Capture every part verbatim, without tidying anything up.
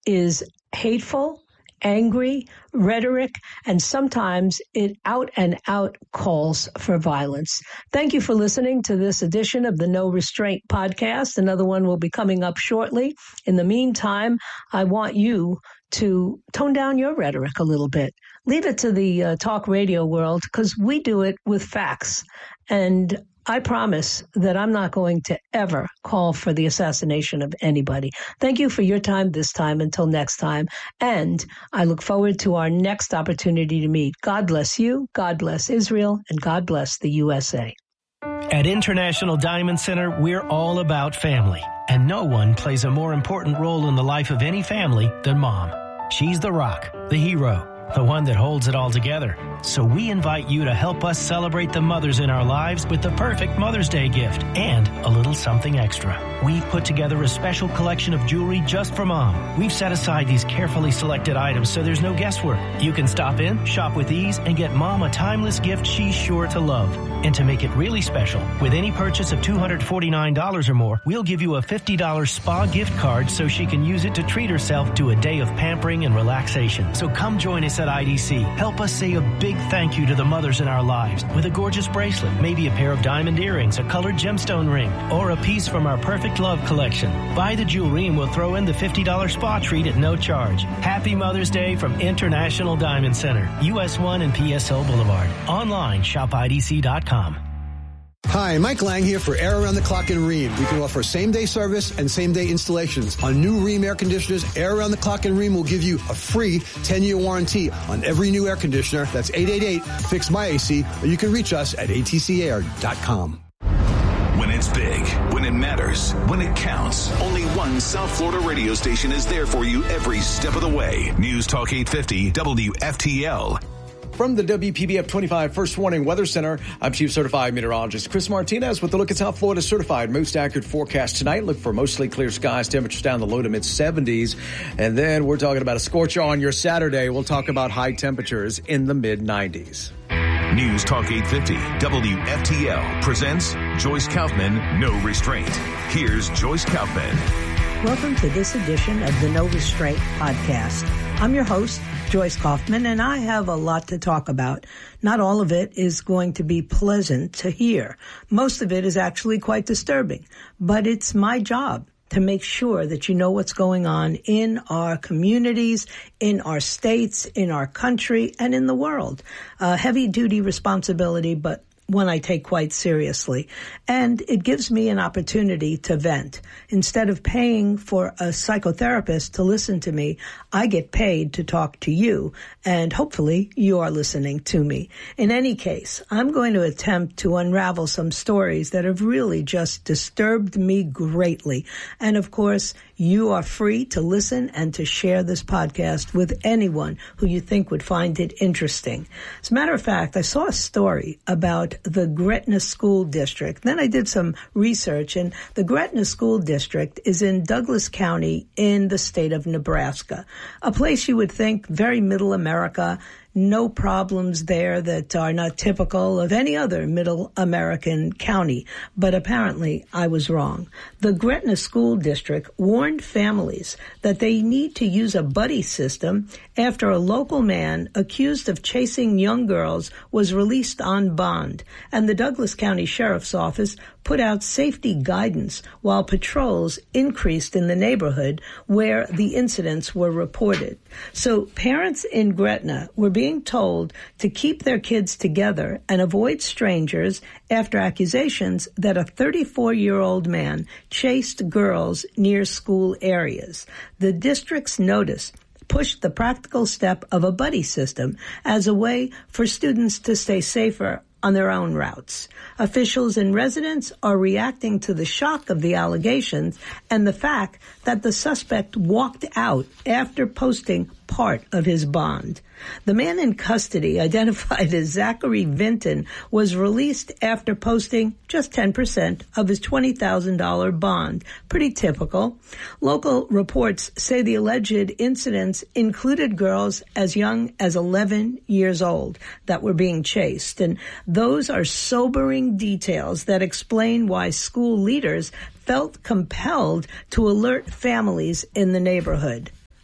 is hateful, angry, rhetoric, and sometimes it out and out calls for violence. Thank you for listening to this edition of the No Restraint podcast. Another one will be coming up shortly. In the meantime, I want you to tone down your rhetoric a little bit. Leave it to the uh, talk radio world, because we do it with facts. And I promise that I'm not going to ever call for the assassination of anybody. Thank you for your time this time. Until next time. And I look forward to our next opportunity to meet. God bless you, God bless Israel, and God bless the U S A. At International Diamond Center, we're all about family. And no one plays a more important role in the life of any family than Mom. She's the rock, the hero, the one that holds it all together. So we invite you to help us celebrate the mothers in our lives with the perfect Mother's Day gift and a little something extra. We've put together a special collection of jewelry just for Mom. We've set aside these carefully selected items so there's no guesswork. You can stop in, shop with ease, and get Mom a timeless gift she's sure to love. And to make it really special, with any purchase of two hundred forty-nine dollars or more, we'll give you a fifty dollars spa gift card so she can use it to treat herself to a day of pampering and relaxation. So come join us at I D C. Help us say a big thank you to the mothers in our lives with a gorgeous bracelet, maybe a pair of diamond earrings, a colored gemstone ring, or a piece from our Perfect Love collection. Buy the jewelry and we'll throw in the fifty dollars spa treat at no charge. Happy Mother's Day from International Diamond Center, U S one and P S O Boulevard. Online, shop I D C dot com. Hi, Mike Lang here for Air Around the Clock in Rheem. We can offer same-day service and same-day installations. On new Rheem air conditioners, Air Around the Clock in Rheem will give you a free ten-year warranty on every new air conditioner. That's eight eight eight, fix my A C, or you can reach us at A T C air dot com. When it's big, when it matters, when it counts, only one South Florida radio station is there for you every step of the way. News Talk eight fifty W F T L. From the W P B F twenty-five First Warning Weather Center, I'm Chief Certified Meteorologist Chris Martinez with a look at South Florida's certified most accurate forecast tonight. Look for mostly clear skies, temperatures down the low to mid seventies. And then we're talking about a scorcher on your Saturday. We'll talk about high temperatures in the mid nineties. News Talk eight fifty W F T L presents Joyce Kaufman, No Restraint. Here's Joyce Kaufman. Welcome to this edition of the No Restraint podcast. I'm your host, Joyce Kaufman, and I have a lot to talk about. Not all of it is going to be pleasant to hear. Most of it is actually quite disturbing, but it's my job to make sure that you know what's going on in our communities, in our states, in our country, and in the world. A heavy-duty responsibility, but one I take quite seriously. And it gives me an opportunity to vent. Instead of paying for a psychotherapist to listen to me, I get paid to talk to you, and hopefully you are listening to me. In any case, I'm going to attempt to unravel some stories that have really just disturbed me greatly. And of course, you are free to listen and to share this podcast with anyone who you think would find it interesting. As a matter of fact, I saw a story about the Gretna School District. Then I did some research, and the Gretna School District is in Douglas County in the state of Nebraska, a place you would think very middle America. No problems there that are not typical of any other middle American county. But apparently I was wrong. The Gretna School District warned families that they need to use a buddy system after a local man accused of chasing young girls was released on bond. And the Douglas County Sheriff's Office put out safety guidance while patrols increased in the neighborhood where the incidents were reported. So parents in Gretna were being told to keep their kids together and avoid strangers after accusations that a thirty-four-year-old man chased girls near school areas. The district's notice pushed the practical step of a buddy system as a way for students to stay safer on their own routes. Officials and residents are reacting to the shock of the allegations and the fact that the suspect walked out after posting part of his bond. The man in custody, identified as Zachary Vinton, was released after posting just ten percent of his twenty thousand dollars bond. Pretty typical. Local reports say the alleged incidents included girls as young as eleven years old that were being chased. And those are sobering details that explain why school leaders felt compelled to alert families in the neighborhood.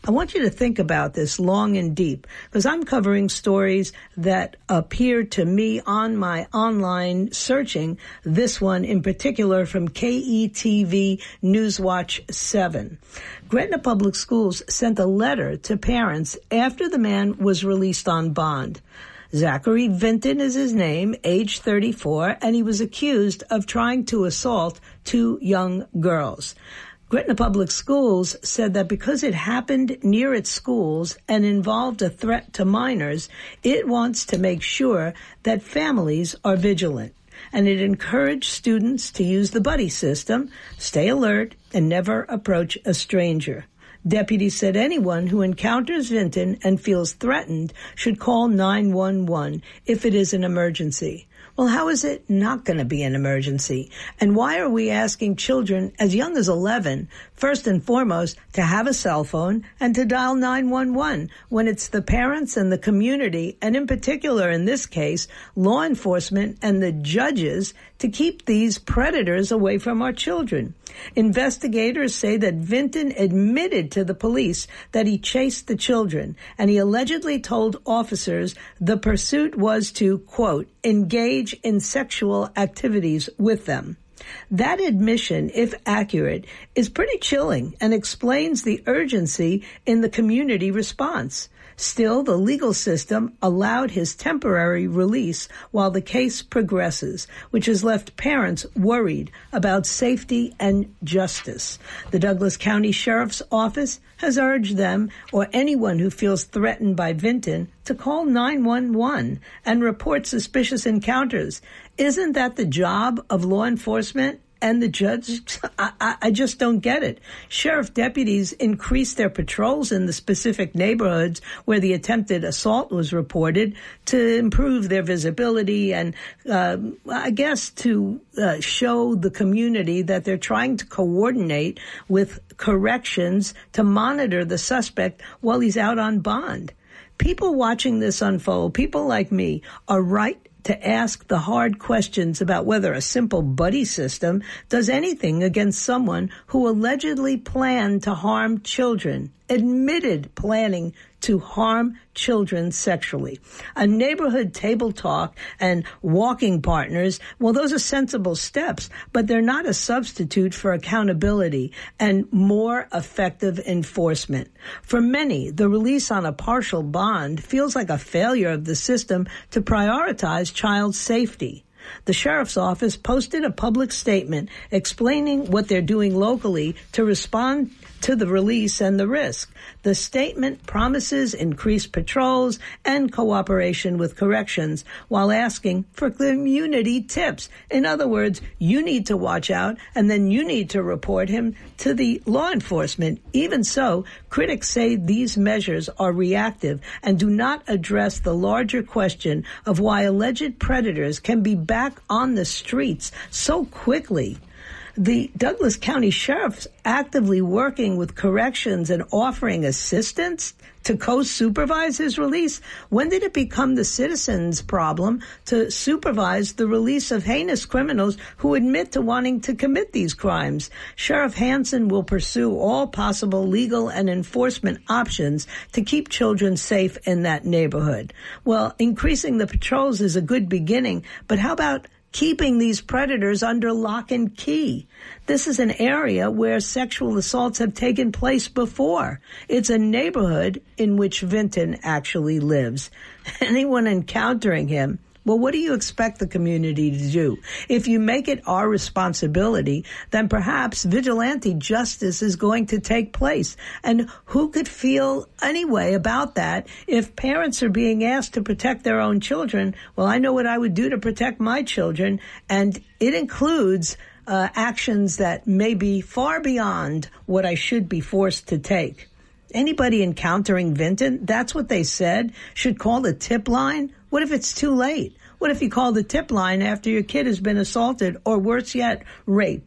I want you to think about this long and deep, because I'm covering stories that appear to me on my online searching, this one in particular from K E T V Newswatch seven. Gretna Public Schools sent a letter to parents after the man was released on bond. Zachary Vinton is his name, age thirty-four, and he was accused of trying to assault two young girls. Gretna Public Schools said that because it happened near its schools and involved a threat to minors, it wants to make sure that families are vigilant. And it encouraged students to use the buddy system, stay alert, and never approach a stranger. Deputies said anyone who encounters Vinton and feels threatened should call nine one one if it is an emergency. Well, how is it not going to be an emergency? And why are we asking children as young as eleven, first and foremost, to have a cell phone and to dial nine one one when it's the parents and the community, and in particular in this case, law enforcement and the judges, to keep these predators away from our children? Investigators say that Vinton admitted to the police that he chased the children, and he allegedly told officers the pursuit was to, quote, engage in sexual activities with them. That admission, if accurate, is pretty chilling and explains the urgency in the community response. Still, the legal system allowed his temporary release while the case progresses, which has left parents worried about safety and justice. The Douglas County Sheriff's Office has urged them or anyone who feels threatened by Vinton to call nine one one and report suspicious encounters. Isn't that the job of law enforcement? And the judge, I, I, I just don't get it. Sheriff deputies increased their patrols in the specific neighborhoods where the attempted assault was reported to improve their visibility and, uh, I guess, to uh, show the community that they're trying to coordinate with corrections to monitor the suspect while he's out on bond. People watching this unfold, people like me, are right to ask the hard questions about whether a simple buddy system does anything against someone who allegedly planned to harm children, admitted planning to harm children sexually. A neighborhood table talk and walking partners, well, those are sensible steps, but they're not a substitute for accountability and more effective enforcement. For many, the release on a partial bond feels like a failure of the system to prioritize child safety. The sheriff's office posted a public statement explaining what they're doing locally to respond to the release and the risk. The statement promises increased patrols and cooperation with corrections while asking for community tips. In other words, you need to watch out and then you need to report him to the law enforcement. Even so, critics say these measures are reactive and do not address the larger question of why alleged predators can be back on the streets so quickly. The Douglas County Sheriff's actively working with corrections and offering assistance to co-supervise his release. When did it become the citizens' problem to supervise the release of heinous criminals who admit to wanting to commit these crimes? Sheriff Hansen will pursue all possible legal and enforcement options to keep children safe in that neighborhood. Well, increasing the patrols is a good beginning, but how about keeping these predators under lock and key? This is an area where sexual assaults have taken place before. It's a neighborhood in which Vinton actually lives. Anyone encountering him, well, what do you expect the community to do? If you make it our responsibility, then perhaps vigilante justice is going to take place. And who could feel any way about that if parents are being asked to protect their own children? Well, I know what I would do to protect my children, and it includes uh, actions that may be far beyond what I should be forced to take. Anybody encountering Vinton, that's what they said, should call the tip line. What if it's too late? What if you call the tip line after your kid has been assaulted or, worse yet, raped?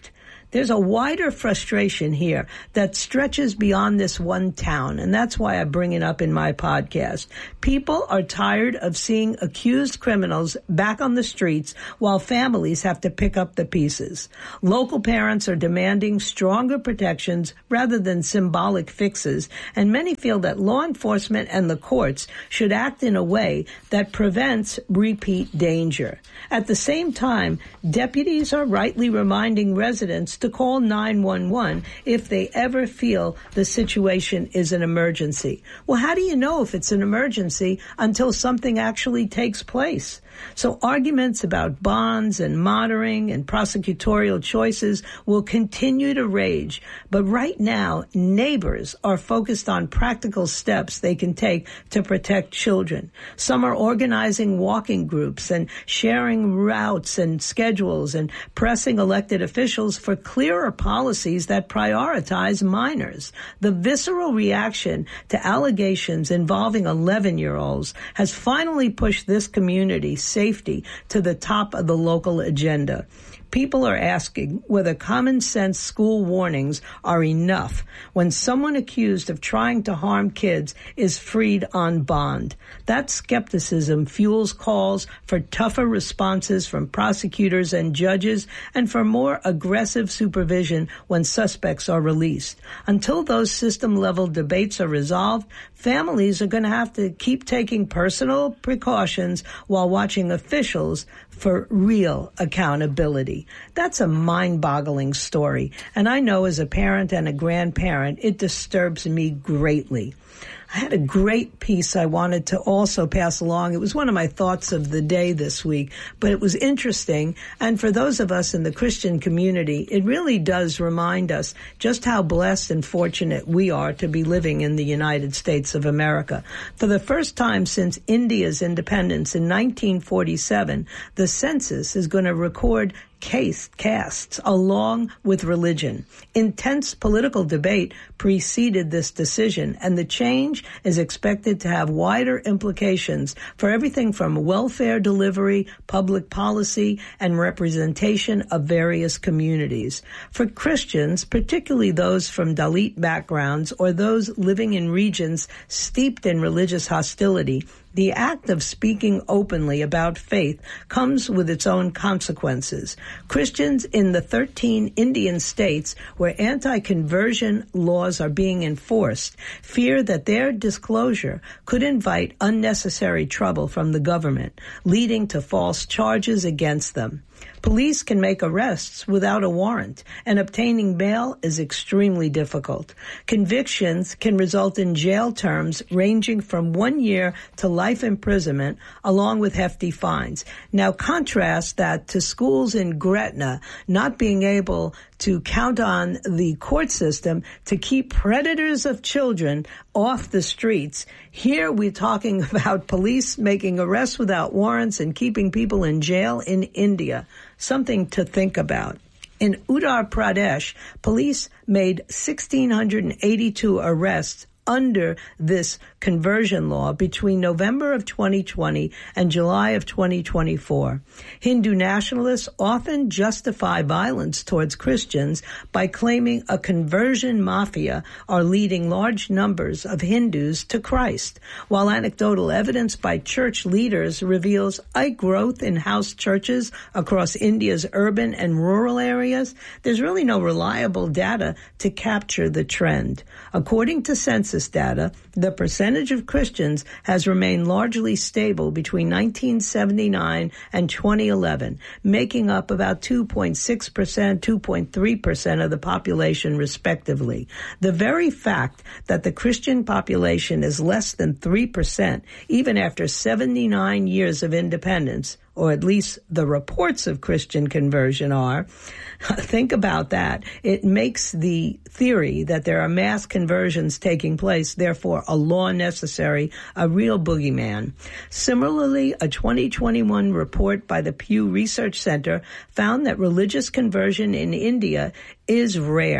There's a wider frustration here that stretches beyond this one town, and that's why I bring it up in my podcast. People are tired of seeing accused criminals back on the streets while families have to pick up the pieces. Local parents are demanding stronger protections rather than symbolic fixes, and many feel that law enforcement and the courts should act in a way that prevents repeat danger. At the same time, deputies are rightly reminding residents to call nine one one if they ever feel the situation is an emergency. Well, how do you know if it's an emergency until something actually takes place? So arguments about bonds and monitoring and prosecutorial choices will continue to rage. But right now, neighbors are focused on practical steps they can take to protect children. Some are organizing walking groups and sharing routes and schedules and pressing elected officials for clearer policies that prioritize minors. The visceral reaction to allegations involving eleven-year-olds has finally pushed this community safety to the top of the local agenda. People are asking whether common sense school warnings are enough when someone accused of trying to harm kids is freed on bond. That skepticism fuels calls for tougher responses from prosecutors and judges and for more aggressive supervision when suspects are released. Until those system-level debates are resolved, families are going to have to keep taking personal precautions while watching officials for real accountability. That's a mind-boggling story, and I know as a parent and a grandparent, it disturbs me greatly. I had a great piece I wanted to also pass along. It was one of my thoughts of the day this week, but it was interesting. And for those of us in the Christian community, it really does remind us just how blessed and fortunate we are to be living in the United States of America. For the first time since India's independence in nineteen forty-seven, the census is going to record caste, castes along with religion. Intense political debate preceded this decision, and the change is expected to have wider implications for everything from welfare delivery, public policy, and representation of various communities. For Christians, particularly those from Dalit backgrounds or those living in regions steeped in religious hostility, the act of speaking openly about faith comes with its own consequences. Christians in the thirteen Indian states where anti-conversion laws are being enforced fear that their disclosure could invite unnecessary trouble from the government, leading to false charges against them. Police can make arrests without a warrant, and obtaining bail is extremely difficult. Convictions can result in jail terms ranging from one year to life imprisonment, along with hefty fines. Now contrast that to schools in Gretna not being able to count on the court system to keep predators of children off the streets. Here we're talking about police making arrests without warrants and keeping people in jail in India. Something to think about. In Uttar Pradesh, police made one thousand six hundred eighty-two arrests under this conversion law between November of twenty twenty and July of twenty twenty-four. Hindu nationalists often justify violence towards Christians by claiming a conversion mafia are leading large numbers of Hindus to Christ, while anecdotal evidence by church leaders reveals a growth in house churches across India's urban and rural areas. There's really no reliable data to capture the trend. According to census data, the percentage of Christians has remained largely stable between nineteen seventy-nine and twenty eleven, making up about two point six percent, two point three percent of the population respectively. The very fact that the Christian population is less than three percent, even after seventy-nine years of independence, or at least the reports of Christian conversion are, think about that. It makes the theory that there are mass conversions taking place, therefore a law necessary, a real boogeyman. Similarly, a twenty twenty-one report by the Pew Research Center found that religious conversion in India is rare.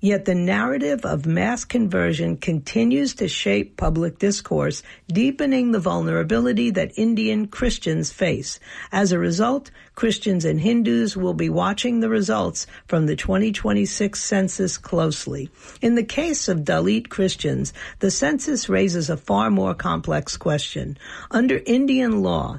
Yet the narrative of mass conversion continues to shape public discourse, deepening the vulnerability that Indian Christians face. As a result, Christians and Hindus will be watching the results from the twenty twenty-six census closely. In the case of Dalit Christians, the census raises a far more complex question. Under Indian law,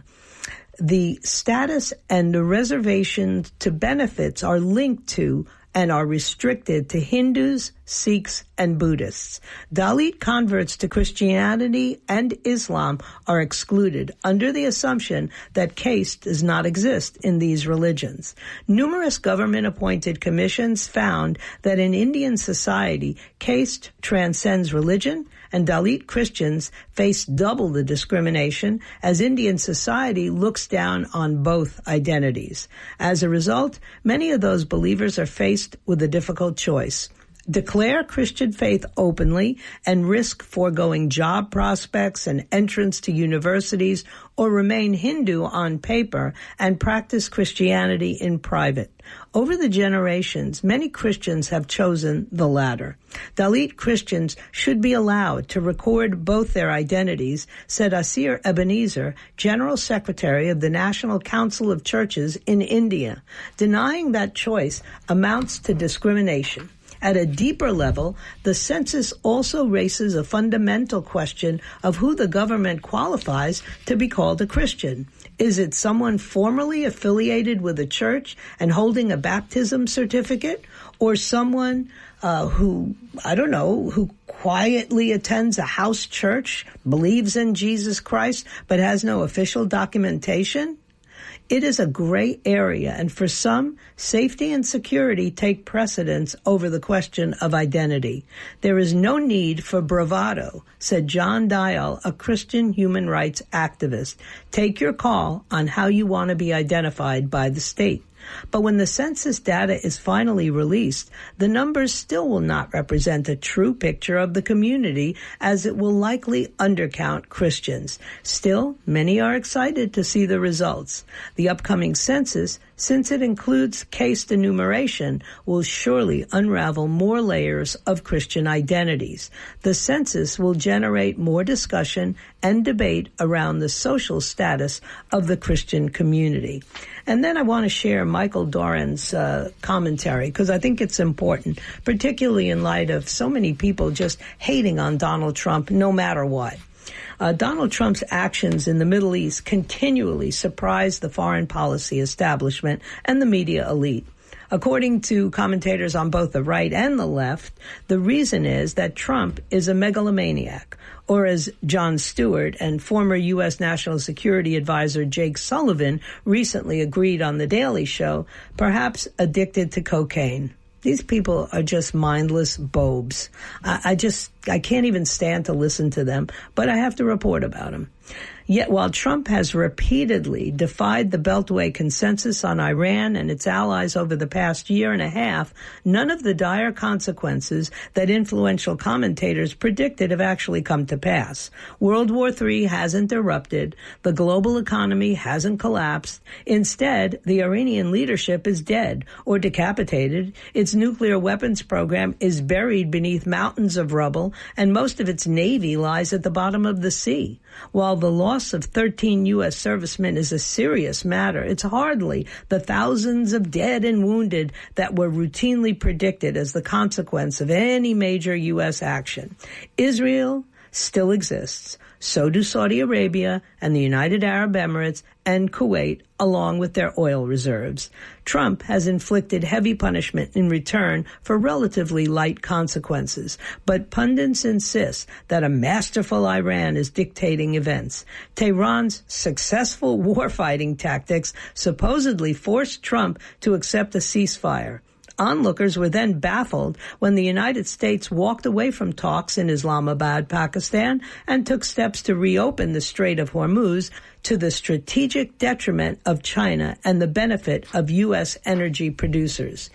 the status and the reservation to benefits are linked to and are restricted to Hindus, Sikhs, and Buddhists. Dalit converts to Christianity and Islam are excluded under the assumption that caste does not exist in these religions. Numerous government-appointed commissions found that in Indian society, caste transcends religion, and Dalit Christians face double the discrimination as Indian society looks down on both identities. As a result, many of those believers are faced with a difficult choice. Declare Christian faith openly and risk foregoing job prospects and entrance to universities, or remain Hindu on paper and practice Christianity in private. Over the generations, many Christians have chosen the latter. Dalit Christians should be allowed to record both their identities, said Asir Ebenezer, General Secretary of the National Council of Churches in India. Denying that choice amounts to discrimination. At a deeper level, the census also raises a fundamental question of who the government qualifies to be called a Christian. Is it someone formerly affiliated with a church and holding a baptism certificate, or someone uh, who, I don't know, who quietly attends a house church, believes in Jesus Christ, but has no official documentation? It is a gray area, and for some, safety and security take precedence over the question of identity. There is no need for bravado, said John Dial, a Christian human rights activist. Take your call on how you want to be identified by the state. But when the census data is finally released, the numbers still will not represent a true picture of the community, as it will likely undercount Christians. Still, many are excited to see the results. The upcoming census, since it includes caste enumeration, will surely unravel more layers of Christian identities. The census will generate more discussion and debate around the social status of the Christian community. And then I want to share Michael Doran's uh, commentary, because I think it's important, particularly in light of so many people just hating on Donald Trump no matter what. Uh, Donald Trump's actions in the Middle East continually surprise the foreign policy establishment and the media elite. According to commentators on both the right and the left, the reason is that Trump is a megalomaniac, or as Jon Stewart and former U S National Security Advisor Jake Sullivan recently agreed on The Daily Show, perhaps addicted to cocaine. These people are just mindless bobes. I, I just, I can't even stand to listen to them, but I have to report about them. Yet while Trump has repeatedly defied the Beltway consensus on Iran and its allies over the past year and a half, none of the dire consequences that influential commentators predicted have actually come to pass. World War Three hasn't erupted. The global economy hasn't collapsed. Instead, the Iranian leadership is dead or decapitated. Its nuclear weapons program is buried beneath mountains of rubble, and most of its navy lies at the bottom of the sea. While the loss of thirteen U S servicemen is a serious matter, it's hardly the thousands of dead and wounded that were routinely predicted as the consequence of any major U S action. Israel still exists. So do Saudi Arabia and the United Arab Emirates and Kuwait, along with their oil reserves. Trump has inflicted heavy punishment in return for relatively light consequences, but pundits insist that a masterful Iran is dictating events. Tehran's successful warfighting tactics supposedly forced Trump to accept a ceasefire. Onlookers were then baffled when the United States walked away from talks in Islamabad, Pakistan, and took steps to reopen the Strait of Hormuz, to the strategic detriment of China and the benefit of U S energy producers.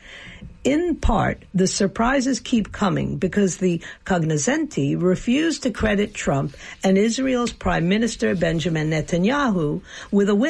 In part, the surprises keep coming because the cognoscenti refused to credit Trump and Israel's Prime Minister Benjamin Netanyahu with a win.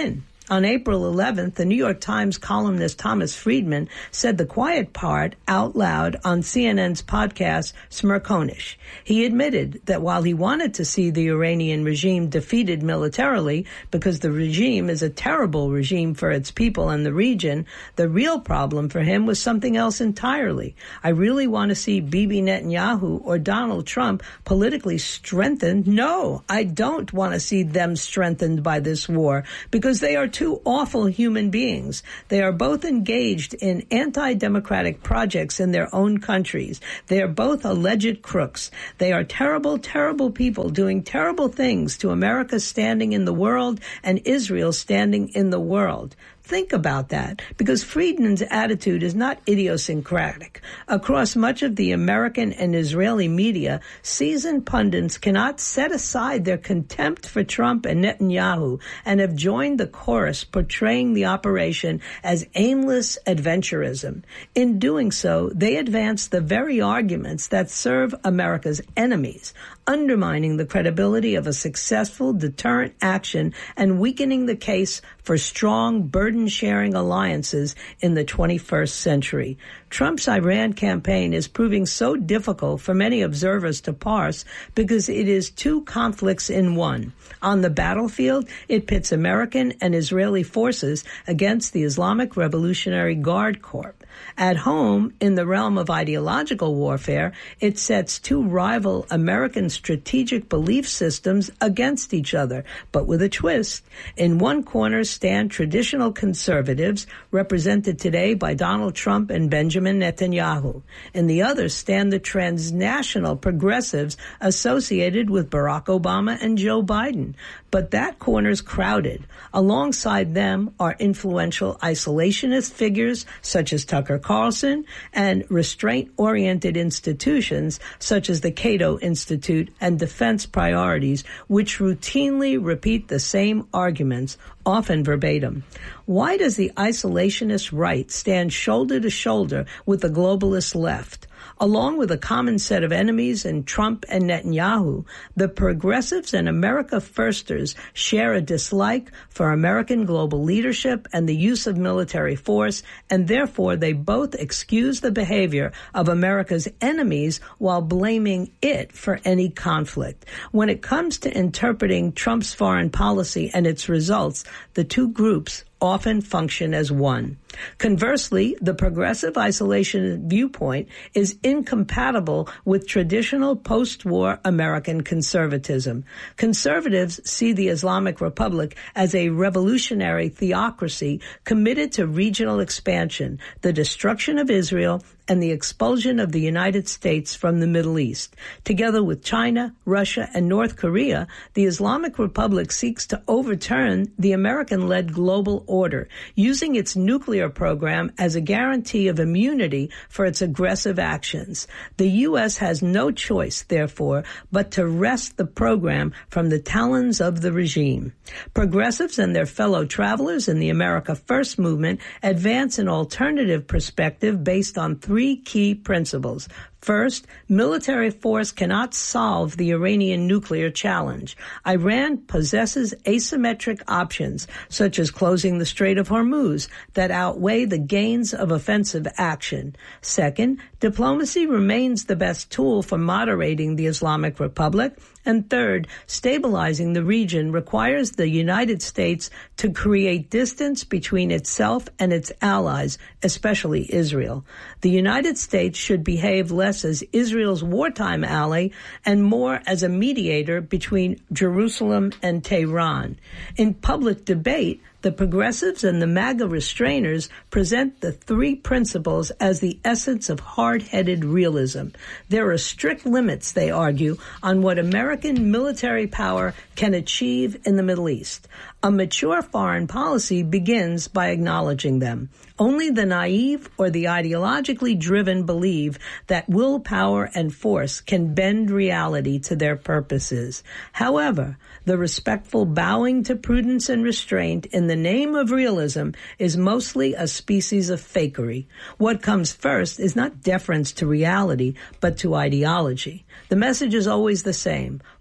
On April eleventh, the New York Times columnist Thomas Friedman said the quiet part out loud on C N N's podcast Smerconish. He admitted that while he wanted to see the Iranian regime defeated militarily because the regime is a terrible regime for its people and the region, the real problem for him was something else entirely. I really want to see Bibi Netanyahu or Donald Trump politically strengthened. No, I don't want to see them strengthened by this war because they are two awful human beings. They are both engaged in anti-democratic projects in their own countries. They are both alleged crooks. They are terrible, terrible people doing terrible things to America's standing in the world and Israel's standing in the world. Think about that, because Friedman's attitude is not idiosyncratic. Across much of the American and Israeli media, seasoned pundits cannot set aside their contempt for Trump and Netanyahu and have joined the chorus portraying the operation as aimless adventurism. In doing so, they advance the very arguments that serve America's enemies, undermining the credibility of a successful deterrent action and weakening the case for strong burden-sharing alliances in the twenty-first century. Trump's Iran campaign is proving so difficult for many observers to parse because it is two conflicts in one. On the battlefield, it pits American and Israeli forces against the Islamic Revolutionary Guard Corps. At home, in the realm of ideological warfare, it sets two rival American strategic belief systems against each other, but with a twist. In one corner stand traditional conservatives, represented today by Donald Trump and Benjamin Netanyahu. In the other stand the transnational progressives associated with Barack Obama and Joe Biden. But that corner's crowded. Alongside them are influential isolationist figures such as Tucker Carlson and restraint-oriented institutions such as the Cato Institute and Defense Priorities, which routinely repeat the same arguments, often verbatim. Why does the isolationist right stand shoulder to shoulder with the globalist left? Along with a common set of enemies in Trump and Netanyahu, the progressives and America Firsters share a dislike for American global leadership and the use of military force, and therefore they both excuse the behavior of America's enemies while blaming it for any conflict. When it comes to interpreting Trump's foreign policy and its results, the two groups often function as one. Conversely, the progressive isolation viewpoint is incompatible with traditional post-war American conservatism. Conservatives see the Islamic Republic as a revolutionary theocracy committed to regional expansion, the destruction of Israel, and the expulsion of the United States from the Middle East. Together with China, Russia, and North Korea, the Islamic Republic seeks to overturn the American-led global order, using its nuclear program as a guarantee of immunity for its aggressive actions. The U S has no choice, therefore, but to wrest the program from the talons of the regime. Progressives and their fellow travelers in the America First movement advance an alternative perspective based on three key principles. First, military force cannot solve the Iranian nuclear challenge. Iran possesses asymmetric options, such as closing the Strait of Hormuz, that outweigh the gains of offensive action. Second, diplomacy remains the best tool for moderating the Islamic Republic. And third, stabilizing the region requires the United States to create distance between itself and its allies, especially Israel. The United States should behave less as Israel's wartime ally and more as a mediator between Jerusalem and Tehran. In public debate, the progressives and the MAGA restrainers present the three principles as the essence of hard-headed realism. There are strict limits, they argue, on what American military power can achieve in the Middle East. A mature foreign policy begins by acknowledging them. Only the naive or the ideologically driven believe that willpower and force can bend reality to their purposes. However, the respectful bowing to prudence and restraint in the name of realism is mostly a species of fakery. What comes first is not deference to reality, but to ideology. The message is always the same.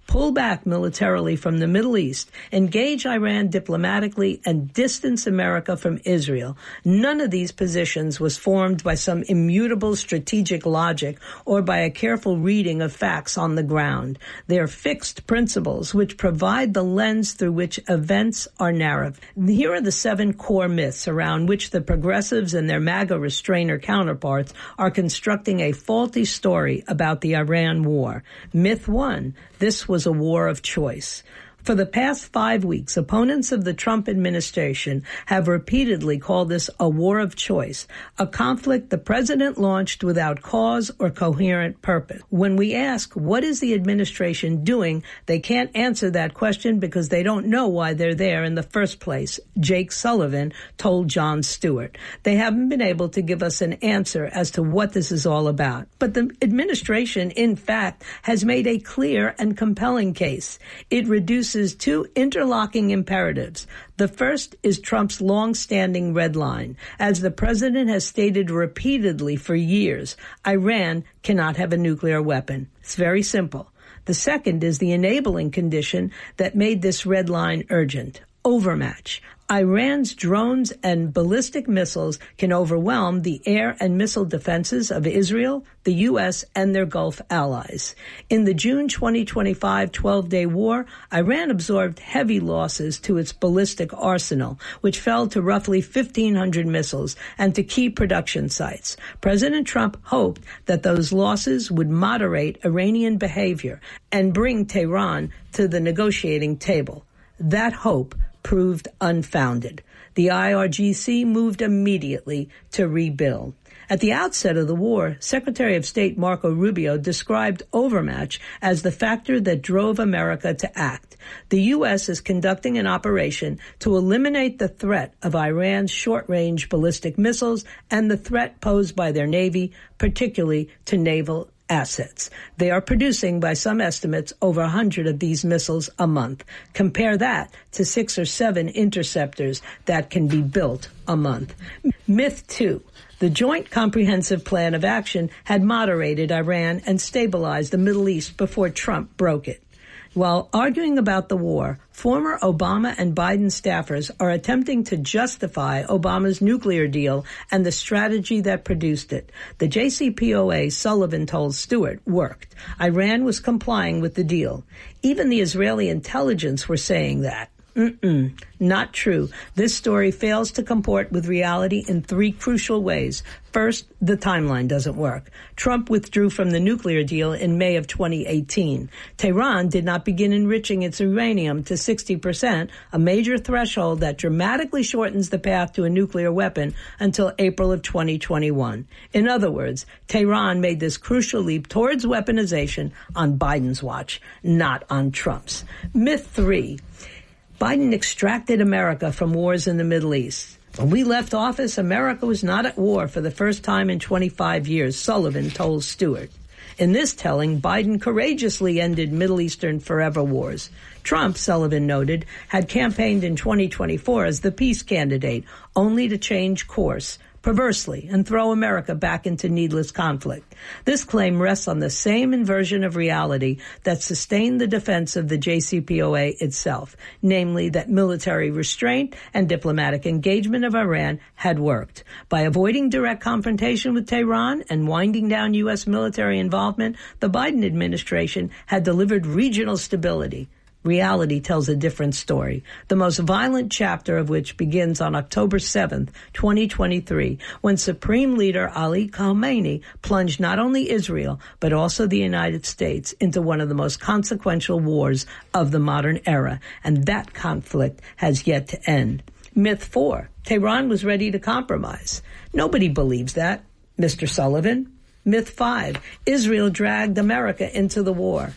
pull back militarily from the Middle East, engage Iran diplomatically, and distance America from Israel. None of these positions was formed by some immutable strategic logic or by a careful reading of facts on the ground. They are fixed principles which provide the lens through which events are narrated. Here are the seven core myths around which the progressives and their MAGA restrainer counterparts are constructing a faulty story about the Iran war. Myth one, this was a war of choice. For the past five weeks, opponents of the Trump administration have repeatedly called this a war of choice, a conflict the president launched without cause or coherent purpose. When we ask, what is the administration doing, they can't answer that question because they don't know why they're there in the first place, Jake Sullivan told Jon Stewart. They haven't been able to give us an answer as to what this is all about. But the administration, in fact, has made a clear and compelling case. It reduces two interlocking imperatives. The first is Trump's long-standing red line. As the president has stated repeatedly for years, Iran cannot have a nuclear weapon. It's very simple. The second is the enabling condition that made this red line urgent. Overmatch. Iran's drones and ballistic missiles can overwhelm the air and missile defenses of Israel, the U S, and their Gulf allies. In the June twenty twenty-five twelve-day war, Iran absorbed heavy losses to its ballistic arsenal, which fell to roughly fifteen hundred missiles and to key production sites. President Trump hoped that those losses would moderate Iranian behavior and bring Tehran to the negotiating table. That hope proved unfounded. The I R G C moved immediately to rebuild. At the outset of the war, Secretary of State Marco Rubio described overmatch as the factor that drove America to act. The U S is conducting an operation to eliminate the threat of Iran's short-range ballistic missiles and the threat posed by their Navy, particularly to naval assets. They are producing, by some estimates, over one hundred of these missiles a month. Compare that to six or seven interceptors that can be built a month. Myth two. The Joint Comprehensive Plan of Action had moderated Iran and stabilized the Middle East before Trump broke it. While arguing about the war, former Obama and Biden staffers are attempting to justify Obama's nuclear deal and the strategy that produced it. The J C P O A, Sullivan told Stewart, worked. Iran was complying with the deal. Even the Israeli intelligence were saying that. Mm-mm, not true. This story fails to comport with reality in three crucial ways. First, the timeline doesn't work. Trump withdrew from the nuclear deal in May of twenty eighteen. Tehran did not begin enriching its uranium to sixty percent, a major threshold that dramatically shortens the path to a nuclear weapon, until April of twenty twenty-one. In other words, Tehran made this crucial leap towards weaponization on Biden's watch, not on Trump's. Myth three. Biden extracted America from wars in the Middle East. When we left office, America was not at war for the first time in twenty-five years, Sullivan told Stewart. In this telling, Biden courageously ended Middle Eastern forever wars. Trump, Sullivan noted, had campaigned in twenty twenty-four as the peace candidate, only to change course, perversely, and throw America back into needless conflict. This claim rests on the same inversion of reality that sustained the defense of the J C P O A itself, namely that military restraint and diplomatic engagement of Iran had worked. By avoiding direct confrontation with Tehran and winding down U S military involvement, the Biden administration had delivered regional stability. Reality tells a different story, the most violent chapter of which begins on October seventh, twenty twenty-three, when Supreme Leader Ali Khamenei plunged not only Israel, but also the United States into one of the most consequential wars of the modern era. And that conflict has yet to end. Myth four, Tehran was ready to compromise. Nobody believes that, Mister Sullivan. Myth five, Israel dragged America into the war.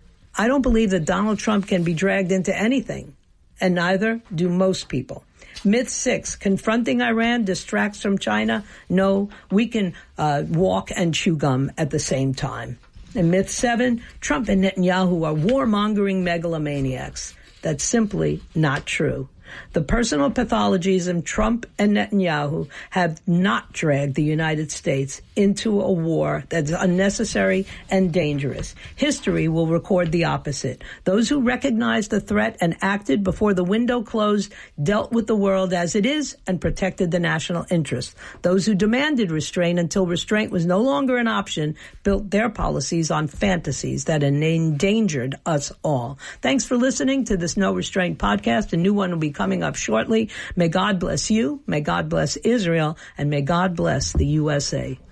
I don't believe that Donald Trump can be dragged into anything, and neither do most people. Myth six, confronting Iran distracts from China. No, we can uh, walk and chew gum at the same time. And myth seven, Trump and Netanyahu are warmongering megalomaniacs. That's simply not true. The personal pathologies of Trump and Netanyahu have not dragged the United States into a war that's unnecessary and dangerous. History will record the opposite. Those who recognized the threat and acted before the window closed dealt with the world as it is and protected the national interest. Those who demanded restraint until restraint was no longer an option built their policies on fantasies that endangered us all. Thanks for listening to this No Restraint podcast. A new one will be coming up shortly. May God bless you, may God bless Israel, and may God bless the U S A.